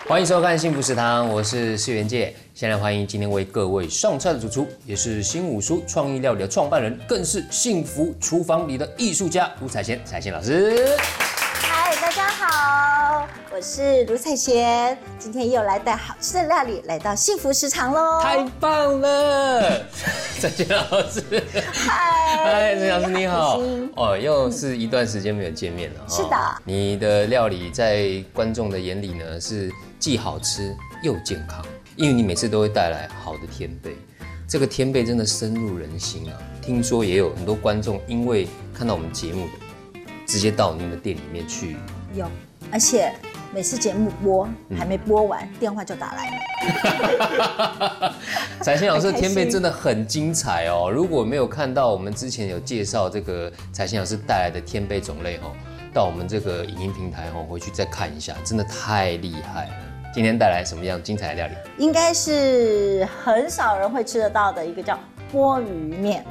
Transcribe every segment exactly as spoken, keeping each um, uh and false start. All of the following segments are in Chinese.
欢迎收看幸福食堂，我是施元介。先来欢迎今天为各位上菜的主厨，也是新五书创意料理的创办人，更是幸福厨房里的艺术家卢彩贤，彩贤老师。 嗨，大家好，我是卢彩贤，今天又来带好吃的料理来到幸福食堂喽， 太棒了！彩贤老师， 嗨， 嗨，彩贤老师你好。哦，又是一段时间没有见面了。 是的， 你的料理在观众的眼里呢，是既好吃又健康，因为你每次都会带来好的天贝。这个天贝真的深入人心啊！听说也有很多观众因为看到我们节目的，直接到您的店里面去。 有，而且每次节目播、嗯、还没播完，电话就打来了。 彩贤老师的天贝真的很精彩哦！如果没有看到我们之前有介绍这个彩贤老师带来的天贝种类哦，到我们这个影音平台哦，回去再看一下，真的太厉害了。今天带来什么样精彩的料理？ 应该是很少人会吃得到的一个叫波鱼面。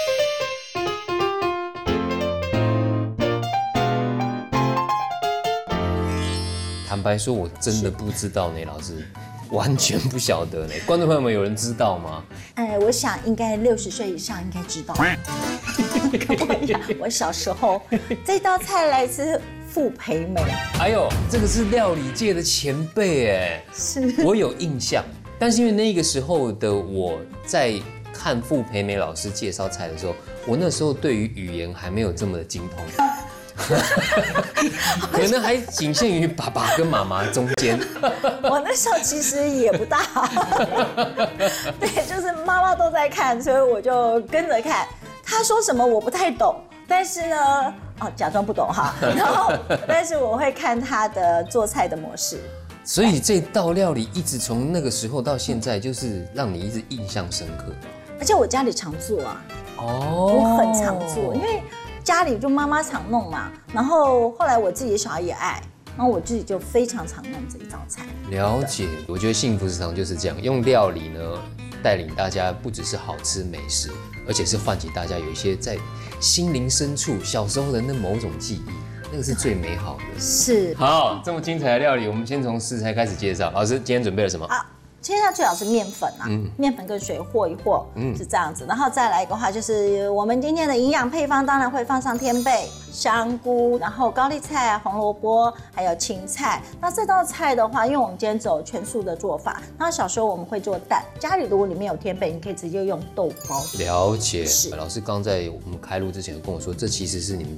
坦白说，我真的不知道呢，老师，完全不晓得呢。观众朋友们有人知道吗？ 哎，我想应该六十岁以上应该知道。跟我一样，我小时候这道菜来自傅培梅。 哎呦，这个是料理界的前辈哎， 是我有印象，但是因为那个时候的我在看傅培梅老师介绍菜的时候，我那时候对于语言还没有这么的精通。可能还仅限于爸爸跟妈妈中间。 我那时候其实也不大，对，就是妈妈都在看，所以我就跟着看。他说什么我不太懂，但是呢，哦，假装不懂哈。然后，但是我会看他的做菜的模式。 所以这道料理一直从那个时候到现在，就是让你一直印象深刻。 而且我家里常做啊， 哦， 我很常做，因为家里就妈妈常弄嘛，然后后来我自己的小孩也爱，然后我自己就非常常弄这一道菜。 了解，我觉得幸福食堂就是这样，用料理呢带领大家不只是好吃美食，而且是唤起大家有一些在心灵深处小时候的那某种记忆，那个是最美好的。 是。 好，这么精彩的料理，我们先从食材开始介绍。老师今天准备了什么？ 好，接下来最好是面粉啊，嗯、面粉跟水和一和，嗯，是这样子。然后再来的话，就是我们今天的营养配方，当然会放上天贝、香菇，然后高丽菜、红萝卜，还有芹菜。那这道菜的话，因为我们今天走全素的做法，那小时候我们会做蛋，家里如果里面有天贝，你可以直接用豆包。 了解。是。老师刚在我们开录之前有跟我说，这其实是你们